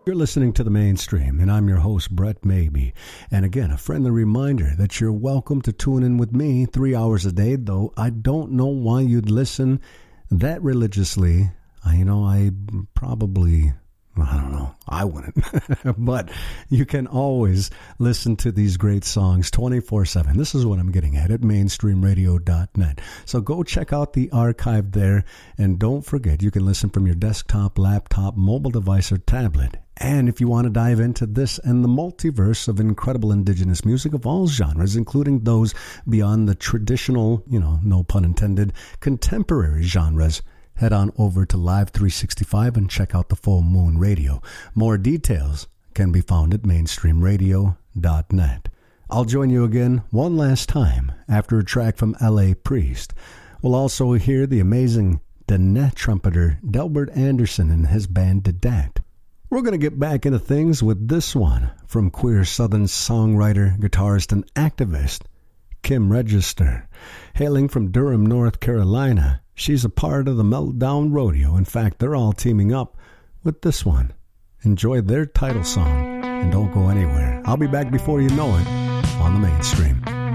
You're listening to The Mainstream, and I'm your host, Brett Maybe. And again, a friendly reminder that you're welcome to tune in with me 3 hours a day, though I don't know why you'd listen that religiously. I don't know. I wouldn't. But you can always listen to these great songs 24/7. This is what I'm getting at mainstreamradio.net. So go check out the archive there. And don't forget, you can listen from your desktop, laptop, mobile device, or tablet. And if you want to dive into this and the multiverse of incredible indigenous music of all genres, including those beyond the traditional, no pun intended, contemporary genres, head on over to Live 365 and check out the Full Moon Radio. More details can be found at mainstreamradio.net. I'll join you again one last time after a track from L.A. Priest. We'll also hear the amazing Danette trumpeter Delbert Anderson and his band Dedat. We're going to get back into things with this one from queer Southern songwriter, guitarist, and activist Kim Register. Hailing from Durham, North Carolina, she's a part of the Meltdown Rodeo. In fact, they're all teaming up with this one. Enjoy their title song and don't go anywhere. I'll be back before you know it on The Mainstream.